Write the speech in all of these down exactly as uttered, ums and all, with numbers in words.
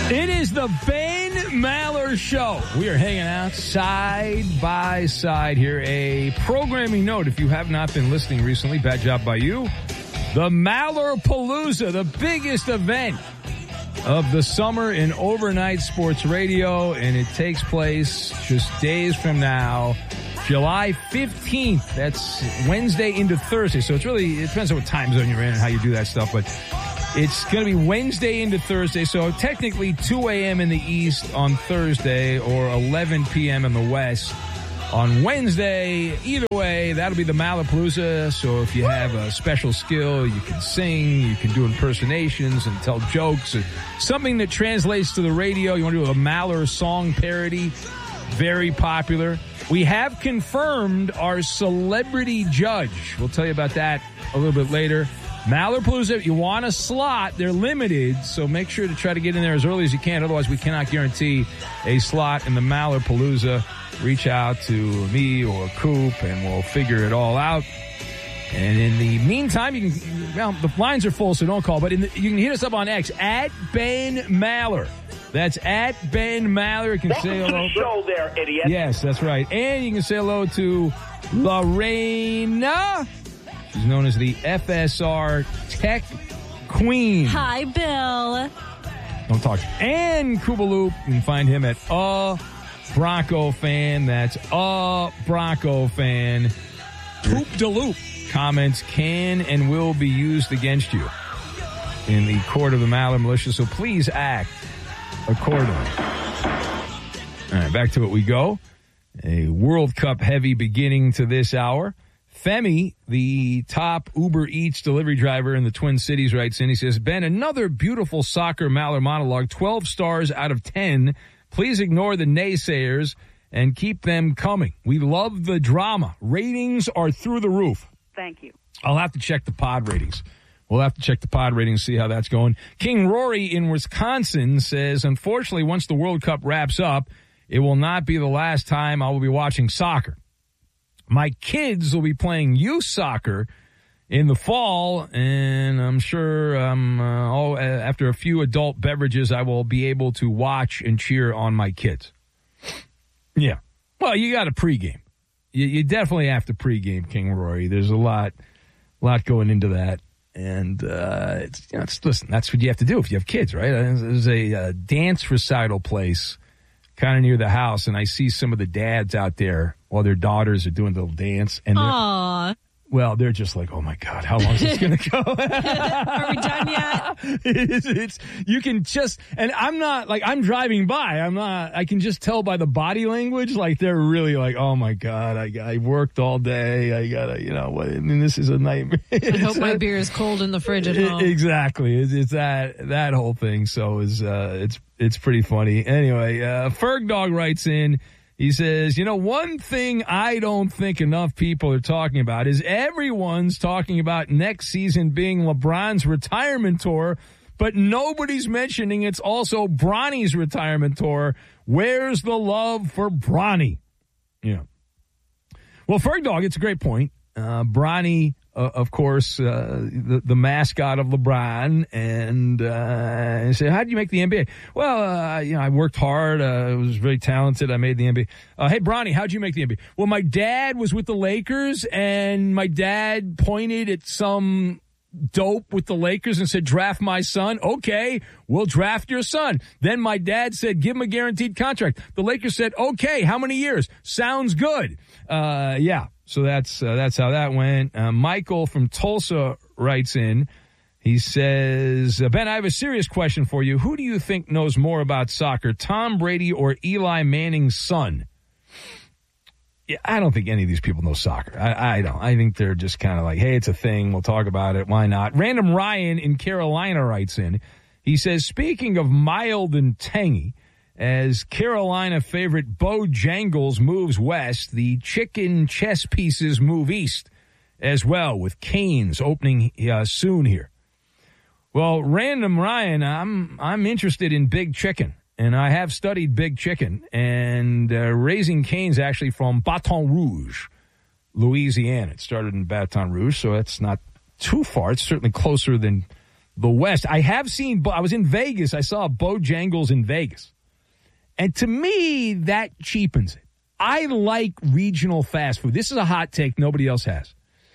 It is the Ben Maller Show. We are hanging out side by side here. A programming note, if you have not been listening recently, bad job by you. The Mallerpalooza, the biggest event of the summer in overnight sports radio, and it takes place just days from now, July fifteenth. That's Wednesday into Thursday. So it's really, it depends on what time zone you're in and how you do that stuff, but it's going to be Wednesday into Thursday, so technically two a.m. in the East on Thursday or eleven p.m. in the West on Wednesday. Either way, that'll be the Mallerpalooza. So if you have a special skill, you can sing, you can do impersonations and tell jokes, or something that translates to the radio. You want to do a Maller song parody, very popular. We have confirmed our celebrity judge. We'll tell you about that a little bit later. Mallerpalooza, if you want a slot, they're limited, so make sure to try to get in there as early as you can. Otherwise, we cannot guarantee a slot in the Mallerpalooza. Reach out to me or Coop, and we'll figure it all out. And in the meantime, you can, well, the lines are full, so don't call, but in the, you can hit us up on X, at Ben Maller. That's at Ben Maller. You can Welcome say hello. To the show there, idiot. Yes, that's right. And you can say hello to Lorena. She's known as the F S R Tech Queen. Hi, Bill. Don't talk. And Kubaloop. You can find him at A Bronco Fan. That's A Bronco Fan. Coop de Loop. Comments can and will be used against you in the court of the Maller Militia, so please act accordingly. All right, back to it we go. A World Cup heavy beginning to this hour. Femi, the top Uber Eats delivery driver in the Twin Cities, writes in. He says, Ben, another beautiful soccer Maller monologue, twelve stars out of ten. Please ignore the naysayers and keep them coming. We love the drama. Ratings are through the roof. Thank you. I'll have to check the pod ratings. We'll have to check the pod ratings, see how that's going. King Rory in Wisconsin says, unfortunately, once the World Cup wraps up, it will not be the last time I will be watching soccer. My kids will be playing youth soccer in the fall, and I'm sure um, uh, oh, after a few adult beverages, I will be able to watch and cheer on my kids. Yeah. Well, you got to pregame. You, you definitely have to pregame, King Rory. There's a lot, lot going into that. And, uh, it's, you know, it's, listen, that's what you have to do if you have kids, right? There's a uh, dance recital place kind of near the house, and I see some of the dads out there while their daughters are doing the little dance. And Aww. Well, they're just like, oh, my God, how long is this going to go? Are we done yet? it's, it's, you can just, and I'm not, like, I'm driving by. I'm not, I can just tell by the body language, like, they're really like, oh, my God, I, I worked all day. I got to, you know, what, I mean, this is a nightmare. I hope my beer is cold in the fridge at home. Exactly. It's, it's that, that whole thing. So is uh, it's, it's pretty funny. Anyway, uh, Ferg Dog writes in. He says, you know, one thing I don't think enough people are talking about is everyone's talking about next season being LeBron's retirement tour, but nobody's mentioning it's also Bronny's retirement tour. Where's the love for Bronny? Yeah. Well, Ferg Dog, it's a great point. Uh, Bronny, uh, of course, uh, the, the mascot of LeBron, and uh, he said, how did you make the N B A? Well, uh, you know, I worked hard. Uh, I was very talented. I made the N B A. Uh, hey, Bronny, how'd you make the N B A? Well, my dad was with the Lakers, and my dad pointed at some dope with the Lakers and said, draft my son. Okay, we'll draft your son. Then my dad said, give him a guaranteed contract. The Lakers said, okay, how many years? Sounds good. Uh, yeah. So that's uh, that's how that went. Uh, Michael from Tulsa writes in. He says, Ben, I have a serious question for you. Who do you think knows more about soccer, Tom Brady or Eli Manning's son? Yeah, I don't think any of these people know soccer. I, I don't. I think they're just kind of like, hey, it's a thing. We'll talk about it. Why not? Random Ryan in Carolina writes in. He says, speaking of mild and tangy, as Carolina favorite Bojangles moves west, the chicken chess pieces move east as well, with Canes opening uh, soon here. Well, Random Ryan, I'm I'm interested in Big Chicken, and I have studied Big Chicken, and uh, Raising Cane's actually from Baton Rouge, Louisiana. It started in Baton Rouge, so that's not too far. It's certainly closer than the West. I have seen, I was in Vegas. I saw Bojangles in Vegas. And to me, that cheapens it. I like regional fast food. This is a hot take nobody else has.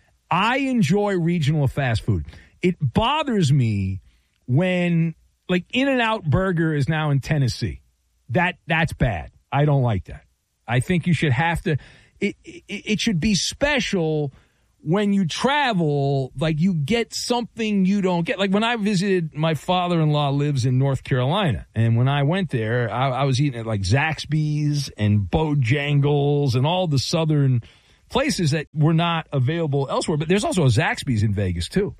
I enjoy regional fast food. It bothers me when, like, In-N-Out Burger is now in Tennessee. That That's bad. I don't like that. I think you should have to, it, it, it should be special when you travel, like you get something you don't get. Like when I visited, my father-in-law lives in North Carolina. And when I went there, I, I was eating at like Zaxby's and Bojangles and all the southern places that were not available elsewhere. But there's also a Zaxby's in Vegas too.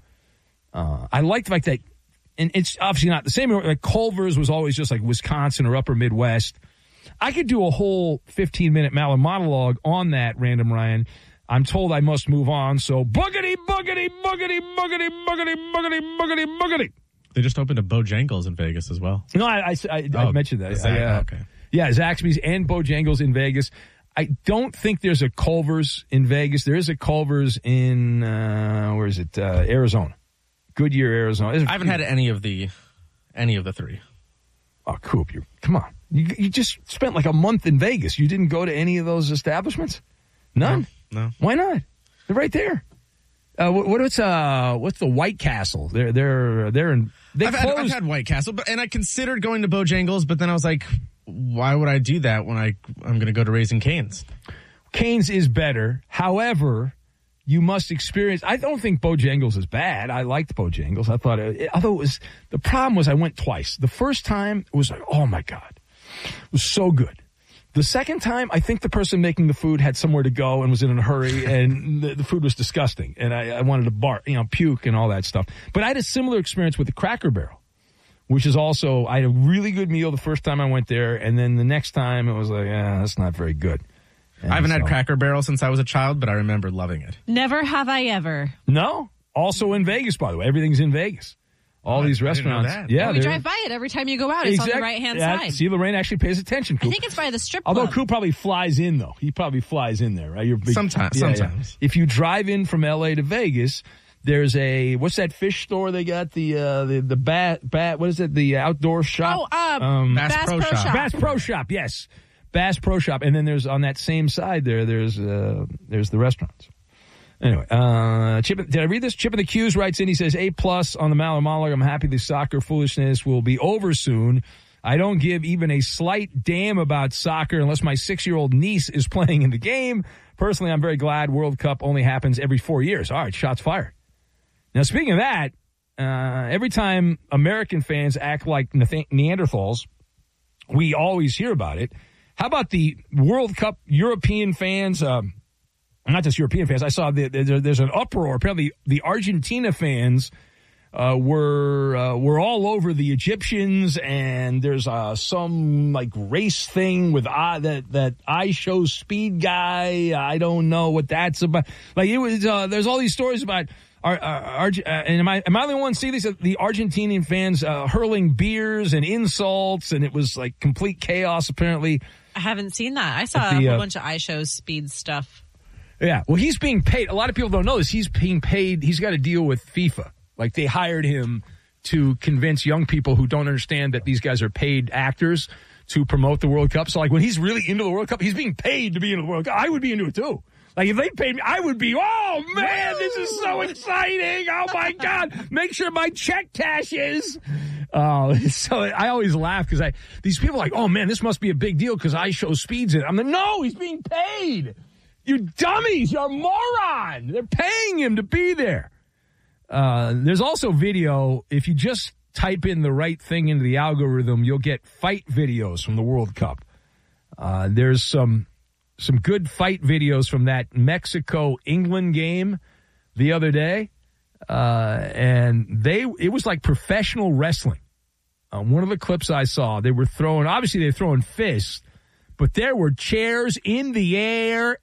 Uh, I liked like that. And it's obviously not the same. Like Culver's was always just like Wisconsin or upper Midwest. I could do a whole fifteen-minute Maller monologue on that, Random Ryan. I'm told I must move on, so boogity, boogity, boogity, boogity, boogity, boogity, boogity, boogity. They just opened a Bojangles in Vegas as well. No, I, I, I, oh, I mentioned that. that I, uh, okay. Yeah, Zaxby's and Bojangles in Vegas. I don't think there's a Culver's in Vegas. There is a Culver's in, uh, where is it, uh, Arizona. Goodyear, Arizona. I haven't had any of the any of the three. Oh, Coop, you come on. You, you just spent like a month in Vegas. You didn't go to any of those establishments? None? No. no. Why not? They're right there. Uh, what, what's uh what's the White Castle? They're they're they're in. They I've, closed. had, I've had White Castle, but and I considered going to Bojangles, but then I was like, why would I do that when I I'm going to go to Raising Cane's? Cane's is better. However, you must experience. I don't think Bojangles is bad. I liked Bojangles. I thought, it, although it was the problem was I went twice. The first time it was like, oh my god, it was so good. The second time, I think the person making the food had somewhere to go and was in a hurry, and the, the food was disgusting, and I, I wanted to bark, you know, puke and all that stuff. But I had a similar experience with the Cracker Barrel, which is also, I had a really good meal the first time I went there, and then the next time it was like, eh, that's not very good. And I haven't so, had Cracker Barrel since I was a child, but I remember loving it. Never have I ever. No, also in Vegas, by the way. Everything's in Vegas. All Oh, these I didn't know restaurants. that. Yeah, Well, we they're- drive by it every time you go out. It's Exact- on the right-hand yeah, side. See, Lorraine actually pays attention. I Coop. think it's by the strip Although club. Coop probably flies in, though. He probably flies in there, right? You're big, Sometimes, yeah, yeah. sometimes. If you drive in from L A to Vegas, there's a, what's that fish store they got? The, uh, the, the bat, bat, what is it? The outdoor shop? Oh, uh, Um, Bass Bass Pro Pro, Shop. Shop. Bass Pro Shop, yes. Bass Pro Shop. And then there's, on that same side there, there's, uh, there's the restaurants. Anyway, uh, Chip, did I read this? Chip in the Q's writes in, he says, A plus on the Maller monologue. I'm happy the soccer foolishness will be over soon. I don't give even a slight damn about soccer unless my six-year-old niece is playing in the game. Personally, I'm very glad World Cup only happens every four years. All right, shots fired. Now, speaking of that, uh, every time American fans act like Neanderthals, we always hear about it. How about the World Cup European fans? Um, not just European fans. I saw the, the, there's an uproar. Apparently, the Argentina fans uh, were uh, were all over the Egyptians, and there's uh, some like race thing with uh, that that I show speed guy. I don't know what that's about. Like it was. Uh, there's all these stories about. Are, are, are, uh, and am I am I the only one to see these? The Argentinian fans uh, hurling beers and insults, and it was like complete chaos. Apparently, I haven't seen that. I saw the, a whole uh, bunch of iShows speed stuff. yeah. Well, he's being paid. A lot of people don't know this. He's being paid. He's got a deal with FIFA. Like they hired him to convince young people who don't understand that these guys are paid actors to promote the World Cup. So like when he's really into the World Cup, he's being paid to be into the World Cup. I would be into it too. Like, if they paid me, I would be, oh, man, this is so exciting. Oh, my God. Make sure my check cashes. Uh, so I always laugh because I these people are like, oh, man, this must be a big deal because I show speeds in it. I'm like, no, he's being paid. You dummies. You're a moron. They're paying him to be there. Uh, there's also video. If you just type in the right thing into the algorithm, you'll get fight videos from the World Cup. Uh, there's some... Some good fight videos from that Mexico-England game the other day. Uh, and they it was like professional wrestling. Um, one of the clips I saw, they were throwing, obviously they're throwing fists, but there were chairs in the air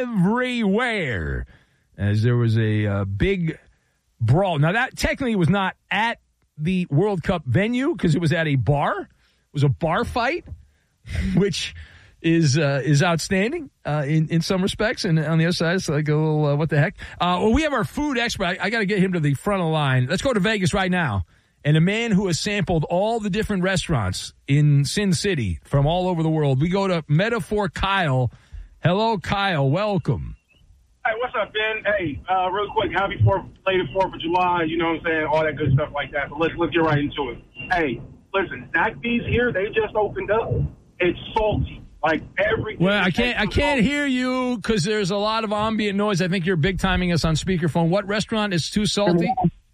everywhere as there was a uh, big brawl. Now, that technically was not at the World Cup venue because it was at a bar. It was a bar fight, which... is uh, is outstanding uh, in, in some respects. And on the other side, it's like a little, uh, what the heck? Uh, well, we have our food expert. I, I got to get him to the front of the line. Let's go to Vegas right now and a man who has sampled all the different restaurants in Sin City from all over the world. We go to Metaphor Kyle. Hello, Kyle. Welcome. Hey, what's up, Ben? Hey, uh, real quick, happy fourth, late fourth of July, you know what I'm saying, all that good stuff like that. But let's, let's get right into it. Hey, listen, Zaxby's here, they just opened up. It's salty. Like everything. Well, I can't I can't hear you because there's a lot of ambient noise. I think you're big timing us on speakerphone. What restaurant is too salty?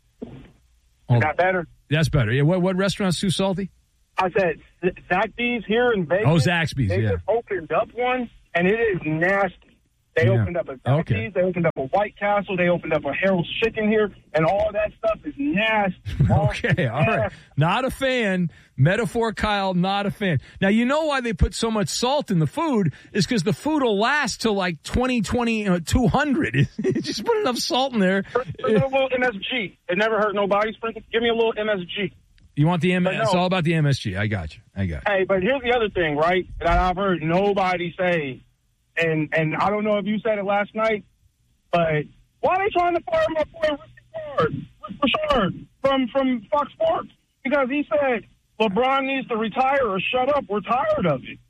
Is that better? That's better. Yeah. What what restaurant's too salty? I said Zaxby's here in Vegas. Oh, Zaxby's. They Yeah. just opened up one, and it is nasty. They Yeah. opened up a Zaxby's. Okay. They opened up a White Castle. They opened up a Harold's Chicken here, and all that stuff is nasty. Okay, all right. Not a fan. Metaphor Kyle, not a fan. Now, you know why they put so much salt in the food is because the food will last till like twenty twenty, uh, two hundred. Just put enough salt in there. A little M S G. It never hurt nobody. Sprinkle. Give me a little M S G. You want the M S G? But no. It's all about the M S G. I got you. I got you. Hey, but here's the other thing, right, that I've heard nobody say, and and I don't know if you said it last night, but why are they trying to fire my boy Rick Richard, Rick Richard from, from Fox Sports? Because he said LeBron needs to retire or shut up. We're tired of it.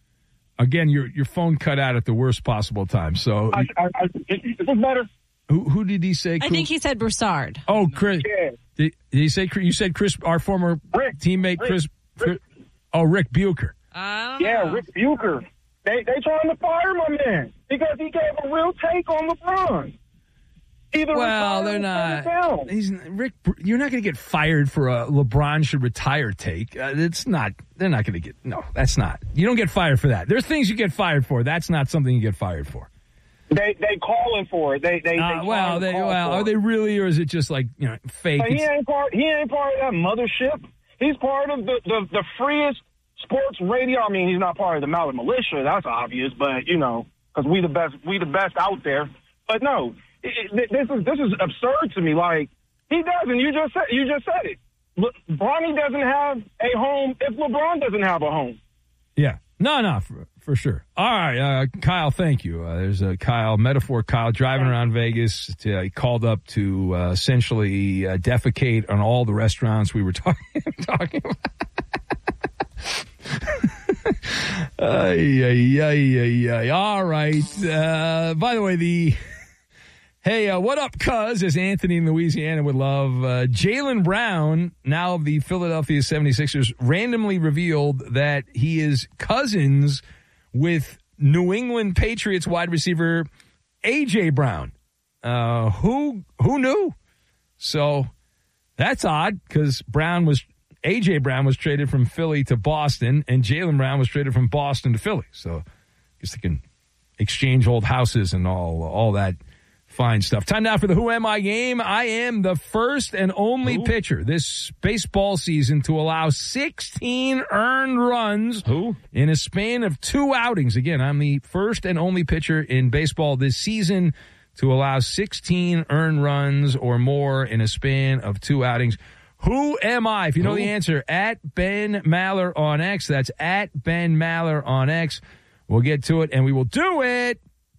Again, your your phone cut out at the worst possible time. So, I, I, I, is this better? who who did he say? I think he said Broussard. Oh, Chris. Yeah. Did, did he say? You said Chris, our former Rick. teammate, Rick. Chris. Rick. Oh, Rick Bucher. I don't Yeah, know. Rick Bucher. They they trying to fire my man because he gave a real take on LeBron. Either Well, retire they're or not. shut it down. He's Rick. You're not going to get fired for a LeBron should retire take. Uh, it's not. They're not going to get. No, that's not. You don't get fired for that. There's things you get fired for. That's not something you get fired for. They they calling for it. They they, Uh, they well, trying to they call well, for are it. they really, or is it just like you know fake? But he It's- ain't part. He ain't part of that mothership. He's part of the the, the freest sports radio. I mean, he's not part of the Mallard Militia. That's obvious. But you know, because we the best. We the best out there. But no, it, it, this is this is absurd to me. Like he doesn't. You just said you just said it. Le- Bronny doesn't have a home if LeBron doesn't have a home. Yeah. No, no, for, for sure. All right, uh, Kyle, thank you. Uh, there's a Kyle, Metaphor Kyle, driving around Vegas. To, uh, he called up to uh, essentially uh, defecate on all the restaurants we were talking talking about. ay, ay, ay, ay, ay. All right. Uh, by the way, the... Hey, uh, what up, cuz, as Anthony in Louisiana would love. Uh, Jaylen Brown, now of the Philadelphia seventy-sixers, randomly revealed that he is cousins with New England Patriots wide receiver A J. Brown. Uh, who who knew? So that's odd because Brown was A J. Brown was traded from Philly to Boston, and Jaylen Brown was traded from Boston to Philly. So I guess they can exchange old houses and all all that. Fine stuff. Time now for the Who Am I game. I am the first and only Who? pitcher this baseball season to allow sixteen earned runs Who? in a span of two outings. Again, I'm the first and only pitcher in baseball this season to allow sixteen earned runs or more in a span of two outings. Who am I? If you know Who? the answer, at Ben Maller on X. That's at Ben Maller on X. We'll get to it, and we will do it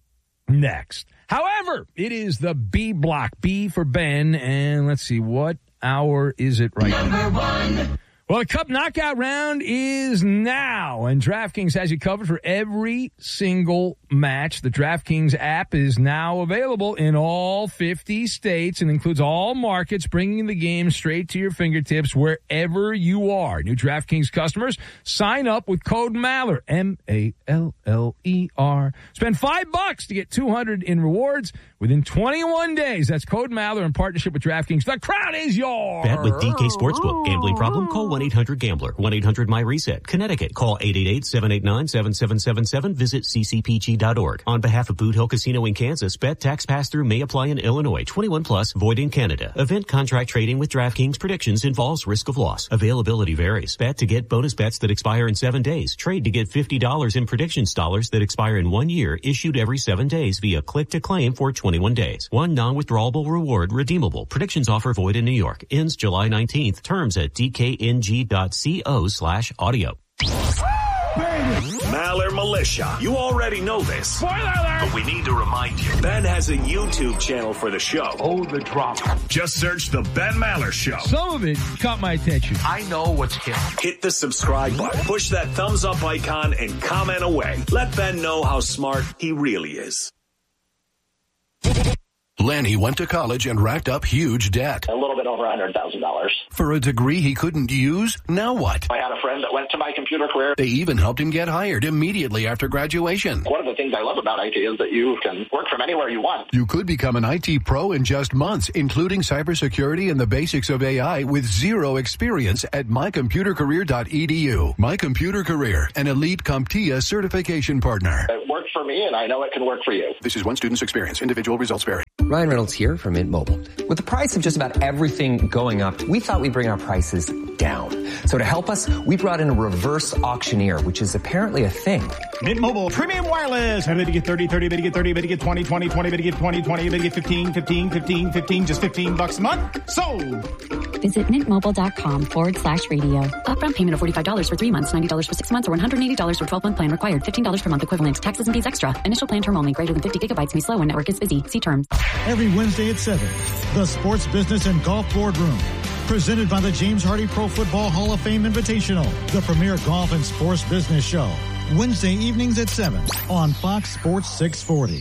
next. However, it is the B block, B for Ben, and let's see, what hour is it right now? Number one. Well, the Cup Knockout round is now, and DraftKings has you covered for every single match. The DraftKings app is now available in all fifty states and includes all markets, bringing the game straight to your fingertips wherever you are. New DraftKings customers, sign up with code Maller, M A L L E R. Spend five bucks to get two hundred in rewards within twenty-one days. That's code Maller in partnership with DraftKings. The crowd is yours. Bet with D K Sportsbook. Gambling problem? Call one eight hundred gambler. one eight hundred my reset. Connecticut. Call eight eight eight, seven eight nine, seven seven seven seven. Visit c c p g dot org. On behalf of Boot Hill Casino in Kansas, bet tax pass-through may apply in Illinois. twenty-one plus, void in Canada. Event contract trading with DraftKings predictions involves risk of loss. Availability varies. Bet to get bonus bets that expire in seven days. Trade to get fifty dollars in predictions dollars that expire in one year, issued every seven days via click to claim for twenty-one days. One non-withdrawable reward redeemable. Predictions offer void in New York. Ends July nineteenth. Terms at d k n g dot co slash audio. baby! Maller Militia. You already know this. Spoiler alert! But we need to remind you. Ben has a YouTube channel for the show. Oh, the drama. Just search The Ben Maller Show. Some of it caught my attention. I know what's hip. Hit the subscribe button. Push that thumbs up icon and comment away. Let Ben know how smart he really is. Lanny went to college and racked up huge debt. A little bit over one hundred thousand dollars. For a degree he couldn't use? Now what? I had a friend that went to my computer career. They even helped him get hired immediately after graduation. One of the things I love about I T is that you can work from anywhere you want. You could become an I T pro in just months, including cybersecurity and the basics of A I with zero experience at my computer career dot e d u. My Computer Career, an elite CompTIA certification partner. It worked for me, and I know it can work for you. This is one student's experience. Individual results vary. Ryan Reynolds here from Mint Mobile. With the price of just about everything going up, we thought we'd bring our prices down. So to help us, we brought in a reverse auctioneer, which is apparently a thing. Mint Mobile Premium Wireless. How to get thirty, thirty, to get thirty, to get twenty, twenty, twenty, to get twenty, twenty, to get fifteen, fifteen, fifteen, fifteen, just fifteen bucks a month. Sold. Visit mintmobile.com forward slash radio. Upfront payment of forty-five dollars for three months, ninety dollars for six months, or one hundred eighty dollars for twelve-month plan required. fifteen dollars per month equivalent. Taxes and fees extra. Initial plan term only. Greater than fifty gigabytes may slow when network is busy. See terms. Every Wednesday at seven, the Sports Business and Golf Boardroom. Presented by the James Hardy Pro Football Hall of Fame Invitational, the premier golf and sports business show. Wednesday evenings at seven on Fox Sports six forty.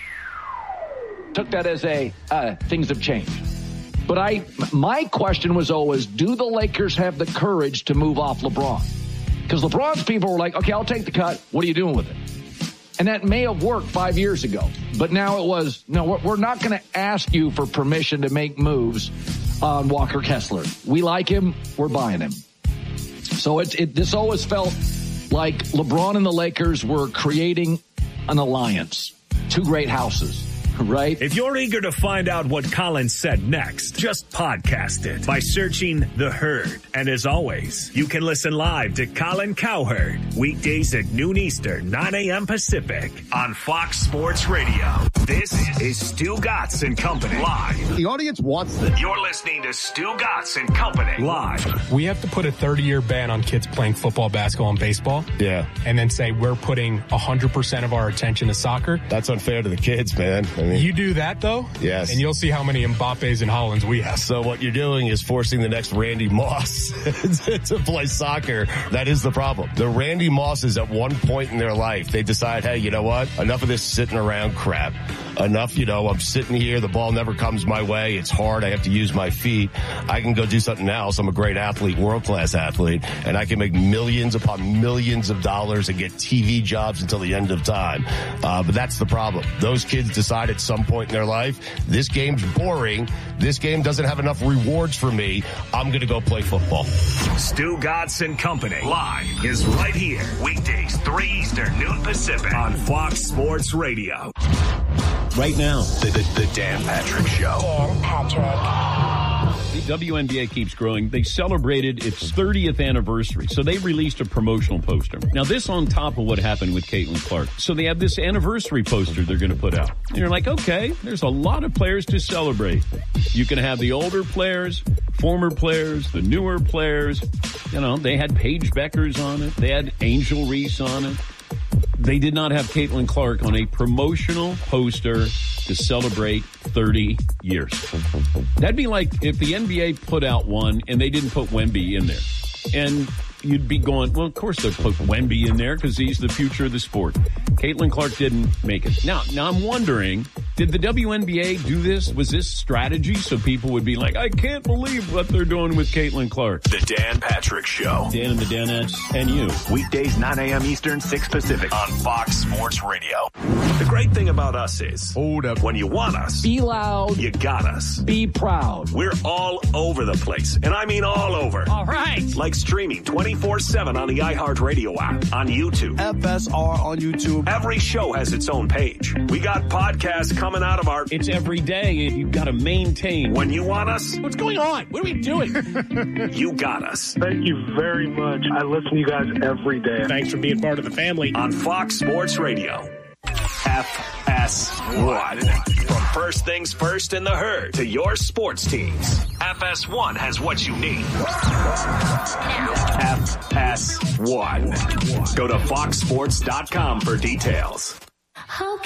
Took that as a uh, things have changed. But I, my question was always, do the Lakers have the courage to move off LeBron? Because LeBron's people were like, okay, I'll take the cut. What are you doing with it? And that may have worked five years ago. But now it was, no, we're not going to ask you for permission to make moves on Walker Kessler. We like him. We're buying him. So it, it this always felt like LeBron and the Lakers were creating an alliance. Two great houses. Right? If you're eager to find out what Colin said next, just podcast it by searching The Herd. And as always, you can listen live to Colin Cowherd weekdays at noon Eastern, nine a.m. Pacific on Fox Sports Radio. This is Stu Gatz and Company live. The audience wants this. You're listening to Stu Gatz and Company live. We have to put a thirty-year ban on kids playing football, basketball, and baseball. Yeah. And then say we're putting one hundred percent of our attention to soccer. That's unfair to the kids, man. I mean, you do that, though? Yes. And you'll see how many Mbappes and Hollands we have. So what you're doing is forcing the next Randy Moss to play soccer. That is the problem. The Randy Mosses at one point in their life, they decide, hey, you know what? Enough of this sitting around crap. Enough, you know, I'm sitting here. The ball never comes my way. It's hard. I have to use my feet. I can go do something else. I'm a great athlete, world-class athlete, and I can make millions upon millions of dollars and get T V jobs until the end of time. Uh, but that's the problem. Those kids decide at some point in their life, this game's boring. This game doesn't have enough rewards for me. I'm going to go play football. Stu Gatz and Company live is right here. Weekdays, three Eastern, noon Pacific on Fox Sports Radio. Right now, the, the, the Dan Patrick Show. Dan Patrick. The W N B A keeps growing. They celebrated its thirtieth anniversary, so they released a promotional poster. Now, this on top of what happened with Caitlin Clark. So they have this anniversary poster they're going to put out. And you're like, okay, there's a lot of players to celebrate. You can have the older players, former players, the newer players. You know, they had Paige Beckers on it. They had Angel Reese on it. They did not have Caitlin Clark on a promotional poster to celebrate thirty years. That'd be like if the N B A put out one and they didn't put Wemby in there. And you'd be going, well, of course they'll put Wemby in there because he's the future of the sport. Caitlin Clark didn't make it. Now, now I'm wondering, did the W N B A do this? Was this strategy so people would be like, I can't believe what they're doing with Caitlin Clark? The Dan Patrick Show. Dan and the Danettes and you. Weekdays, nine a.m. Eastern, six Pacific on Fox Sports Radio. The great thing about us is, hold up, when you want us, be loud, you got us. Be proud. We're all over the place, and I mean all over. All right. Like streaming twenty-four seven on the iHeartRadio app, on YouTube. F S R on YouTube. Every show has its own page. We got podcasts coming out of our... It's every day, and you've got to maintain. When you want us... What's going on? What are we doing? You got us. Thank you very much. I listen to you guys every day. Thanks for being part of the family. On Fox Sports Radio. F S one. From first things first in the herd to your sports teams. F S one has what you need. F S one. Go to fox sports dot com for details.